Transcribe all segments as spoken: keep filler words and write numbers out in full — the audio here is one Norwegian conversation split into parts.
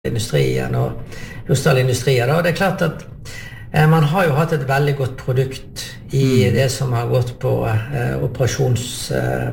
industrien og Jostedal-industrien. Og det er klart at eh, man har jo hatt et veldig godt produkt i mm. det som har gått på eh, operasjons... Eh,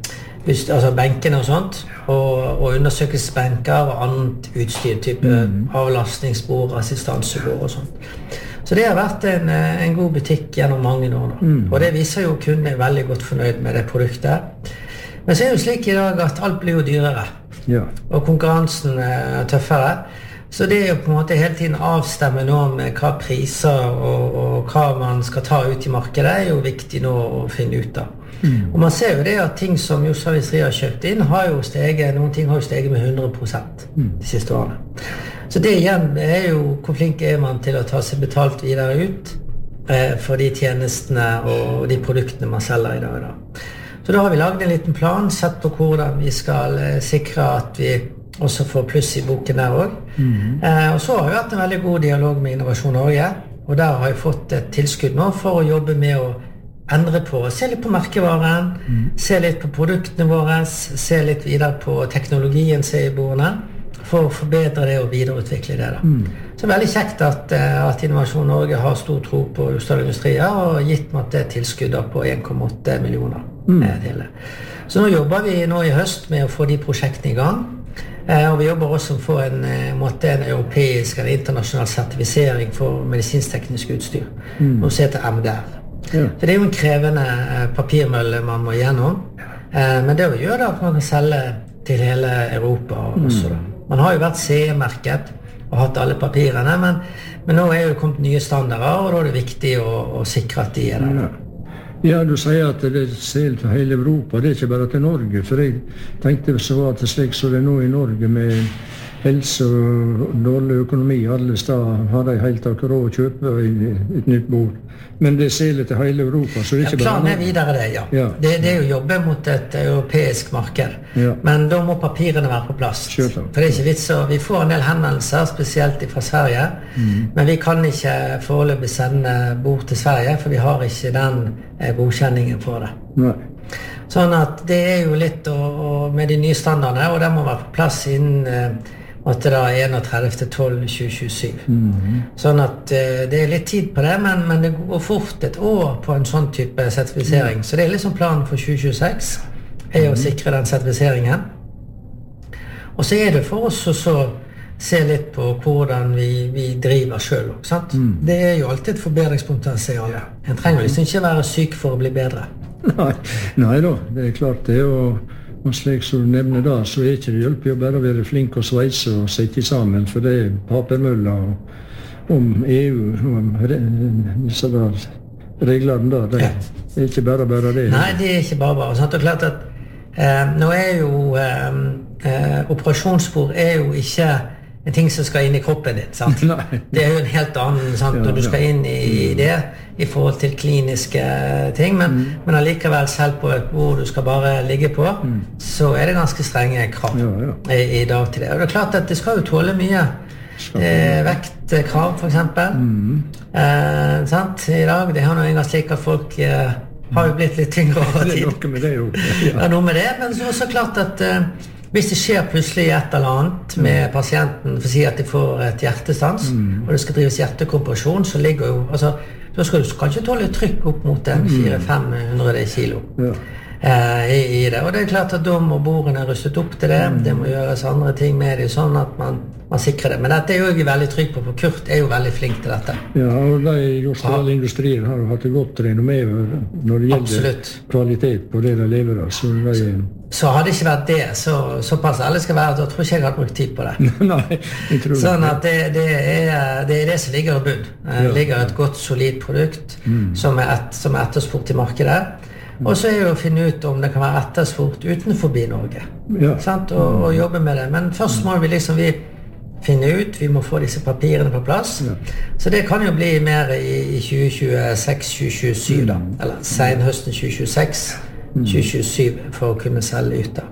altså benkene og sånt, og, og undersøkelsesbenker og annet utstyr, type mm. avlastningsbord, assistansebord og sånt. Så det har vært en, en god butikk gjennom mange år nå. Mm. Og det viser jo kundene er veldig godt fornøyd med det produktet. Men så er det jo slik i dag at alt blir jo dyrere, ja. Og konkurransen er tøffere. Så det er jo på en måte hele tiden avstemme nå med hva priser og, og hva man skal ta ut i markedet, er jo viktig nå å finne ut av. Mm. Og man ser jo det at ting som Jostedal-industrien har kjøpt inn, har jo steget, noen ting har jo steget med hundre prosent mm. de siste årene. Så det igjen er jo, hvor flink er man til å ta seg betalt videre ut eh, for de tjenestene og de produktene man selger i dag. Da. Så da har vi laget en liten plan, sett på hvordan vi skal eh, sikre at vi også får pluss i boken der også. Mm. Eh, og så har vi hatt en veldig god dialog med Innovasjon Norge, og der har jeg fått et tilskudd nå for å jobbe med å endre på, se litt på merkevaren, mm. se litt på produktene våre, se litt videre på teknologien se i bordene, for å forbedre det og videreutvikle det. Da. Mm. Så det er veldig kjekt at, at Innovasjon Norge har stor tro på Jostedal-industrien og gitt meg det tilskuddet på en komma åtte millioner. Mm. Så nå jobber vi nå i høst med å få de prosjektene i gang. Eh, og vi jobber også for en, måte, en europeisk eller internasjonal sertifisering for medisinsk-teknisk utstyr. Mm. Og se til M D R. Ja. Så det er jo en krevende eh, papirmølle man må gjennom. Eh, men det å gjøre det at man kan selge til hele Europa mm. også. Da. Man har jo vært C E-merket og hatt alle papirene, men, men nå er jo kommet nye standarder, og da er det viktig å, å sikre at de er der. Ja. Ja, du sier at det selger til hele Europa, det er ikke bare til Norge, for jeg tenkte så at det er slik som det er nå i Norge med helse og dårlig økonomi, alle steder har de helt akkurat råd å kjøpe et nytt bord. Men det selger til hele Europa, så det er ikke ja, bare... Planen er videre det, ja. ja. Det, det er jo jobbe mot et europeisk marked, ja. Men da må papirene være på plass. Kjøtland. For det er ikke vits, og vi får en del henvendelser, spesielt fra Sverige, mm. men vi kan ikke foreløpig sende bord til Sverige, for vi har ikke den eh, godkjenningen for det. Nei. Sånn at det er jo litt og, og med de nye standardene, og det må være på plass innen eh, at det da er enogtredivte desember tjue tjuesju. Mm. Sånn at uh, det er litt tid på det, men, men det går fort et år på en sånn type sertifisering. Mm. Så det er liksom planen for tjue tjueseks, er å sikre den sertifiseringen. Og så er det for oss å så se litt på hvordan vi, vi driver selv, sant? Mm. Det er jo alltid et forbedringspotensial. En trenger liksom ikke være syk for å bli bedre. Nei, nei da, det er klart det, og Og slik som du nevner da, så er ikke det hjelp å bare være flink og sveise og sette sammen, for det er papermøller om E U og om disse reglene da. Det er ikke bare bare det. Nei, det er ikke bare bare. Sant? Og klart at eh, nå er jo eh, eh, operasjonsbord er jo ikke en ting som skal inn i kroppen din, sant? Det er jo en helt annen, sant? Ja, når du skal inn i, i det, i forhold til kliniske ting, men, mm. men allikevel selv på et bord du skal bare ligge på, mm. så er det ganske strenge krav ja, ja. I, i dag til det. Og det er klart at det skal jo tåle mye eh, vektkrav, for eksempel. Mm. Eh, sant? I dag, det har noe engang slik at folk eh, har jo blitt litt tyngre over tid. Det er noe med det jo. Ja, ja noe med det, men så, så klart at eh, hvis det skjer plutselig et eller annet med pasienten, for å si at de får et hjertestans, mm. og det skal drives hjertekompresjon, så ligger jo, altså, da skal du kanskje tåle trykk opp mot en fire til fem hundre kilo ja. eh, i, i det. Og det er klart at da må bordene rustet opp til det, mm. det må gjøres andre ting med det, sånn at man, man sikrer det. Men dette er jo jeg veldig trygg på, for Kurt er jo veldig flink til dette. Ja, og de Jostedal-industrien har jo hatt det godt renommé når det gjelder Absolutt. Kvalitet på det de leverer. Så, de... så hadde det ikke vært det, så, såpass alle skal være, da tror ikke jeg hadde brukt tid på det. Nei, jeg tror det. Sånn at det, det, er, det er det som ligger i bunn. Det ja. Ligger et godt, solid produkt mm. som, er et, som er etterspurt i markedet. Mm. Og så er det å finne ut om det kan være etterspurt utenfor Norge. Ja. Sant? Og, og jobbe med det. Men først må vi liksom... Vi, finne ut, vi må få disse papirene på plass. Ja. Så det kan jo bli mer i, i tjue tjueseks tjue tjuesju da, eller senhøsten tjue tjueseks tjue tjuesju for å kunne selge ut da.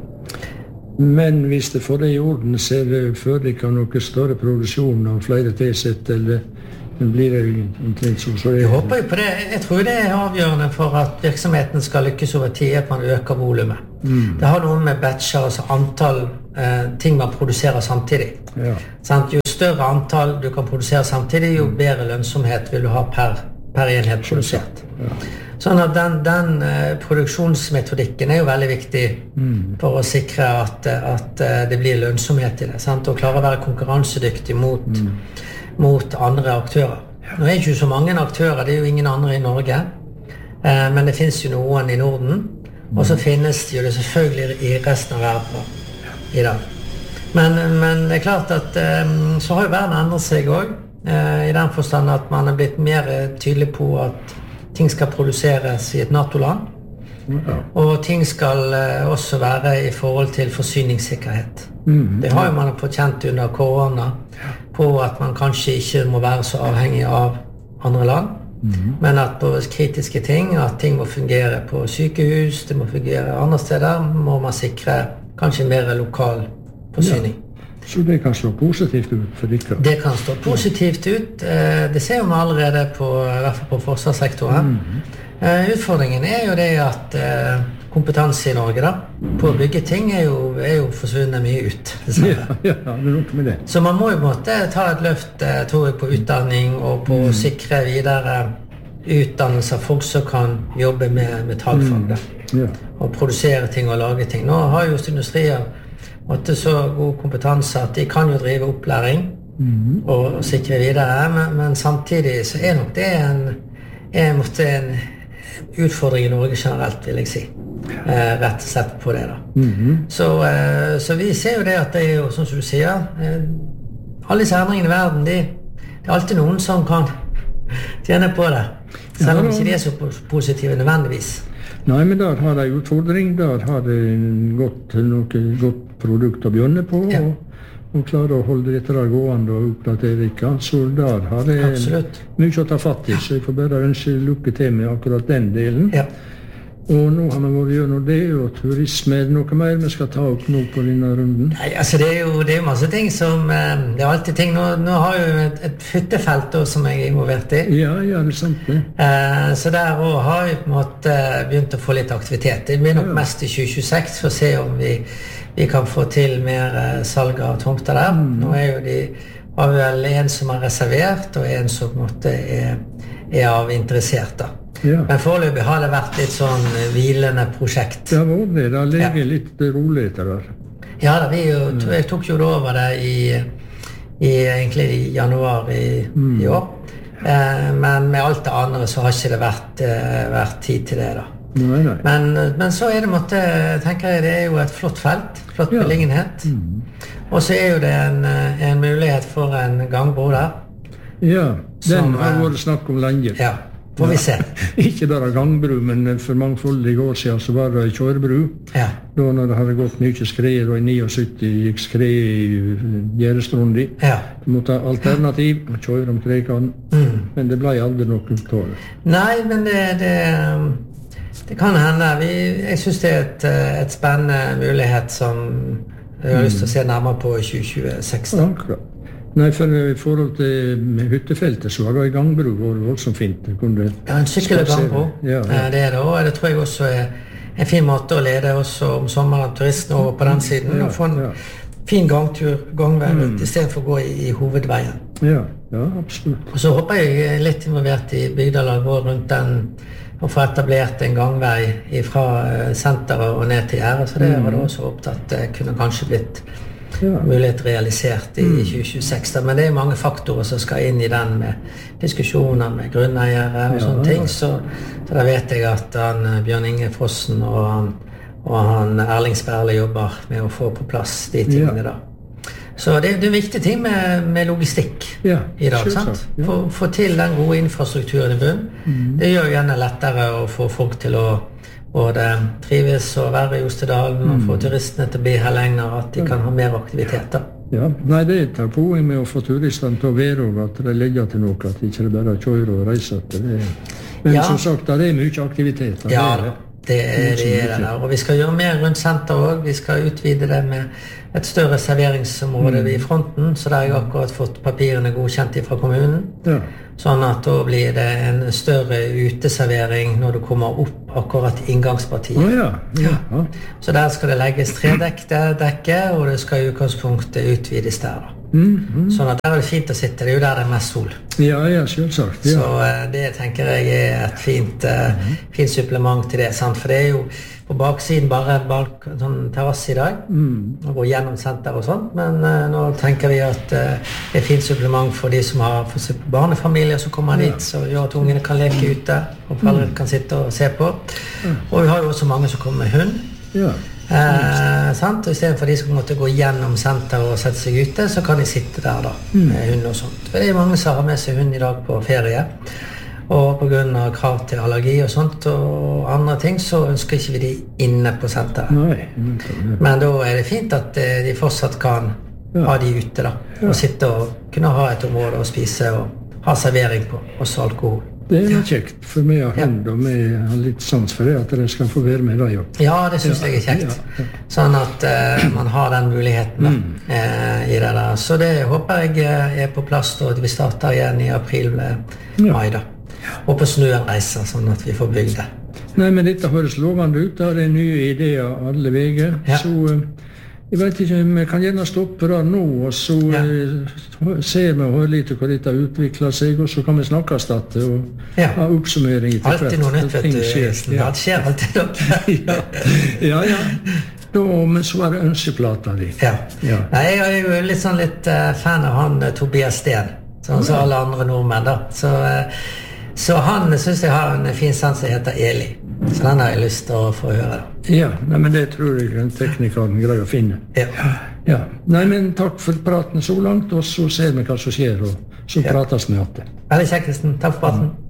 Men hvis det får det i orden, så er det foreligger noe større produksjon av flere tilsett, eller Men blir det omtrent så, så er Jeg håper jo på det. Jeg tror det er avgjørende for at virksomheten skal lykkes over tid, at man øker volumet. Mm. Det har noe med batcher, altså antall eh, ting man produserer samtidig. Ja. Sant? Jo større antall du kan produsere samtidig, jo bedre lønnsomhet vil du ha per, per enhet produsert. Ja. Sånn at den, den uh, produksjonsmetodikken er jo veldig viktig mm. for å sikre at, at uh, det blir lønnsomhet i det. Sant? Og klare å være konkurransedyktig mot, mm. mot andre aktører. Nå er det ikke så mange aktører, det er jo ingen andre i Norge. Uh, men det finnes jo noen i Norden. Mm. Og så finnes det jo det selvfølgelig i resten av verden i dag. Men, men det er klart at um, så har jo verden endret seg også. Uh, I den forstand at man er blitt mer tydelig på at ting skal produseres i et NATO-land, ja. Og ting skal uh, også være i forhold til forsyningssikkerhet. Mm, det har jo man fått kjent under korona, på at man kanskje ikke må være så avhengig av andre land, mm. men at på kritiske ting, at ting må fungere på sykehus, det må fungere andre steder, må man sikre kanskje mer lokal forsyning. Ja. Så det kan stå positivt ut for dere? Det kan stå positivt ut. Det ser vi allerede på, i hvert fall på forsvarssektoren. Mm. Utfordringen er jo det at kompetanse i Norge da, på å bygge ting er jo, er jo forsvunnet mye ut. Ja, ja, det er nok med det. Så man må jo måtte ta et løft, tror jeg, på utdanning og på å mm. sikre videre utdannelse av folk som kan jobbe med metallfag da. Mm. Ja. Og produsere ting og lage ting. Nå har jo industrier måtte så god kompetanse at de kan jo drive opplæring mm. og, og sikre videre, men, men samtidig så er nok det en, en, en utfordring i Norge generelt, vil jeg si. Eh, rett og slett på det da. Mm-hmm. Så, eh, så vi ser jo det at det er jo, sånn som du sier, eh, alle disse endringene i verden, de, det er alltid noen som kan tjene på det, selv om ikke de er så positive nødvendigvis. Nei, men der har de utfordring, der har de gått noe godt produkt å begynne på, ja. og, og klare å holde dette der gående og oppdatere ikke. Så der har de Absolutt. Mye å ta fatt i, så jeg får bare ønske lykke til med akkurat den delen. Ja. Og nå har vi vært gjennom det, og turisme, er det noe mer vi skal ta opp nå på denne runden? Nei, altså det er jo det er masse ting som, det er alltid ting, nå, nå har jeg jo et, et hyttefelt også, som jeg er involvert i. Ja, ja, det er sant det. Eh, så der også har jeg på en måte begynt å få litt aktivitet. Det blir nok ja. Mest i tjue tjueseks for å se om vi, vi kan få til mer uh, salg av tomter der. Mm. Nå er jo de, har vi vel en som er reservert, og en som på en måte er, er av interessert da. Ja. Men foreløpig har det vært litt sånn hvilende prosjekt. Ja, det har ligget ja. Litt rolig etter der. Ja, da, vi jo, jeg tok jo over det i, i, egentlig i januar i, mm. i år. Eh, men med alt det andre så har ikke det vært, eh, vært tid til det da. Nei, nei. Men, men så er det måtte, tenker jeg, det er jo et flott felt, flott ja. Beliggenhet. Mm. Og så er jo det en, en mulighet for en gangbro der. Ja, den som, har vært snakk om lenge. Ja. Får vi se. Ikke bare gangbru, men for mangfoldige år siden så var det kjørebru. Ja. Da når det hadde gått mye skred, og i syttini gikk skred i Gjerestrundi. Ja. Du måtte ha alternativ og kjøre om Krekene, mm. men det ble aldri noe ut av det. Nei, men det, det, det kan hende. Vi, jeg synes det er et, et spennende mulighet som jeg har mm. lyst til å se nærmere på i tjue tjueseks. Ja, akkurat. Nei, for i forhold til hyttefeltet så var det en gangbro var voldsomt fint. Ja, en sykkel- og gangbro. Ja, ja. Det er det, og det tror jeg også er en fin måte å lede også om sommeren turistene over på den siden, ja, og få en ja. Fin gangtur, gangvei mm. i stedet for å gå i, i hovedveien. Ja, ja, absolutt. Og så håper jeg litt involvert i Bygdalag og rundt den, og få etablert en gangvei fra senteret og ned til Gjerdet, så det var det også opptatt, det kunne kanskje blitt ja. Mulighet realisert i mm. tjue tjueseks, men det er mange faktorer som skal inn i den med diskusjoner med grunneiere og ja, sånne ting, så, så da vet jeg at han, Bjørn Inge Fossen og han, og han Erling Sperle jobber med å få på plass de tingene ja. Da. Så det, det er en viktig ting med, med logistikk ja, i dag, sant? Ja. Få, få til den gode infrastrukturen i bunn. Mm. Det gjør jo gjerne lettere å få folk til å og det trives å være i Ostedalen og få turistene til å bli her lenger, at de kan ha mer aktiviteter. Ja, nei, det er et poeng med å få turistene til å være over, at det legger til noe, at de ikke bare kjører og reiser til det. Men ja. Som sagt, det er mye aktiviteter. Ja, Det er det, er det der. Og vi skal gjøre mer rundt senteret også. Vi skal utvide det med et større serveringsområde mm. i fronten, så der har jeg akkurat fått papirene godkjent fra kommunen. Ja. Sånn at da blir det en større uteservering når du kommer opp akkurat i inngangspartiet. Oh, ja. Ja. Ja. Så der skal det legges tredekke, og det skal i utgangspunktet utvides der da. Mm, mm. Sånn at der er det fint å sitte, det er jo der det er mest sol. Ja, ja, selvsagt. Ja. Så uh, det tenker jeg er et fint, uh, mm. fint supplement til det, sant? For det er jo på baksiden bare balk, sånn terrasse i dag, mm. og gå gjennom senter og sånt, men uh, nå tenker vi at uh, det er et fint supplement for de som har for barnefamilier som kommer ja. dit, så gjør at ungene kan leke ute, og foreldre mm. kan sitte og se på. Ja. Og vi har jo også mange som kommer med hund. Ja. Eh, sant? Og i stedet for de som måtte gå gjennom senter og sette seg ute, så kan de sitte der da, mm. med hund og sånt. For det er mange som har med seg hund i dag på ferie, og på grunn av krav til allergi og sånt og andre ting, så ønsker ikke vi de inne på senteret. Nei. Men da er det fint at de fortsatt kan ja. ha de ute da, og ja. sitte og kunne ha et område å spise og ha servering på, også alkohol. Det er kjekt, for meg har hund, og vi har litt sans for det, at de skal få være med deg også. Ja, det synes ja, jeg er kjekt. Ja, ja. Sånn at uh, man har den muligheten da, mm. uh, i det der. Så det håper jeg uh, er på plass, og at vi starter igjen i april med ja. mai da. Og på snøen reiser, sånn at vi får bygd det. Nei, men dette høres lovende ut, det er nye ideer alle veger, ja. så... Uh, Jeg vet ikke, vi kan gjerne stoppe da nå, og så ja. uh, ser vi og hører litt hvor dette utvikler seg, og så kan vi snakkes at og ja. ha oppsummering til hvert. Alltid noe nytt, vet du. Skjer. Ja. Det skjer alltid noe. ja, ja. ja. Da, men så er det ønskeplata di. Ja. ja. Nei, jeg er jo litt sånn litt uh, fan av han uh, Tobias Steen, sånn som alle andre nordmenn da. Så, uh, så han synes jeg har en fin sans som heter Eli. Så den har jeg lyst til å få høre. Ja, nei, men det tror jeg en teknikeren greier å finne. Ja. ja. Nei, men takk for praten så langt, og så ser vi hva som skjer, og så ja. prates vi igjen. Veldig kjekt, Kristen. Takk for praten.